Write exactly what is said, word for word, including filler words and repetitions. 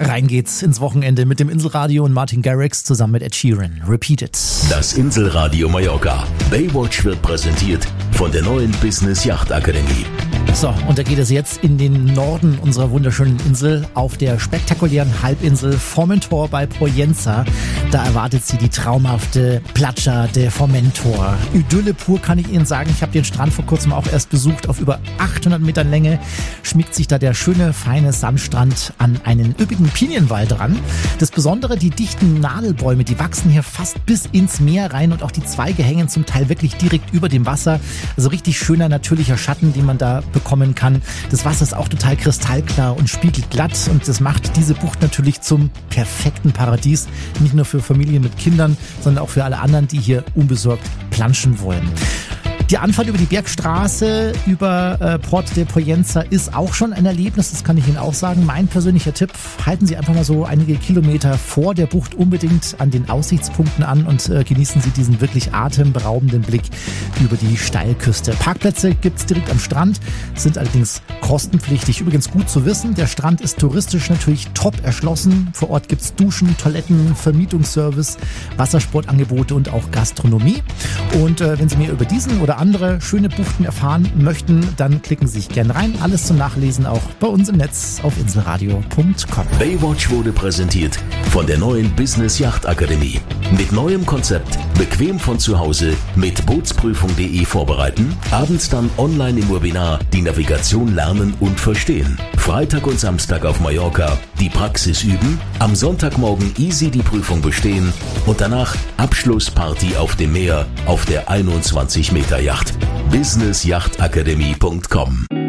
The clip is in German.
Rein geht's ins Wochenende mit dem Inselradio und Martin Garrix zusammen mit Ed Sheeran. Repeat it. Das Inselradio Mallorca. Baywatch wird präsentiert von der neuen Business Yacht Akademie. So, und da geht es jetzt in den Norden unserer wunderschönen Insel auf der spektakulären Halbinsel Formentor bei Poyenza. Da erwartet sie die traumhafte Platja de Formentor. Idylle pur, kann ich Ihnen sagen. Ich habe den Strand vor kurzem auch erst besucht. Auf über achthundert Metern Länge schmiegt sich da der schöne, feine Sandstrand an einen üppigen Pinienwald ran. Das Besondere, die dichten Nadelbäume, die wachsen hier fast bis ins Meer rein und auch die Zweige hängen zum Teil wirklich direkt über dem Wasser. Also richtig schöner, natürlicher Schatten, den man da bekommen kann. Das Wasser ist auch total kristallklar und spiegelglatt und das macht diese Bucht natürlich zum perfekten Paradies. Nicht nur für Familien mit Kindern, sondern auch für alle anderen, die hier unbesorgt planschen wollen. Die Anfahrt über die Bergstraße über äh, Port de Poyenza ist auch schon ein Erlebnis, das kann ich Ihnen auch sagen. Mein persönlicher Tipp, halten Sie einfach mal so einige Kilometer vor der Bucht unbedingt an den Aussichtspunkten an und äh, genießen Sie diesen wirklich atemberaubenden Blick über die Steilküste. Parkplätze gibt's direkt am Strand, sind allerdings kostenpflichtig. Übrigens gut zu wissen, der Strand ist touristisch natürlich top erschlossen. Vor Ort gibt's Duschen, Toiletten, Vermietungsservice, Wassersportangebote und auch Gastronomie. Und äh, wenn Sie mehr über diesen oder andere schöne Buchten erfahren möchten, dann klicken Sie sich gerne rein. Alles zum Nachlesen auch bei uns im Netz auf inselradio punkt com. Baywatch wurde präsentiert von der neuen Business Yacht Akademie. Mit neuem Konzept, bequem von zu Hause, mit bootsprüfung punkt de vorbereiten, abends dann online im Webinar die Navigation lernen und verstehen. Freitag und Samstag auf Mallorca die Praxis üben, am Sonntagmorgen easy die Prüfung bestehen und danach Abschlussparty auf dem Meer auf der einundzwanzig Meter Yacht. business yacht akademie punkt com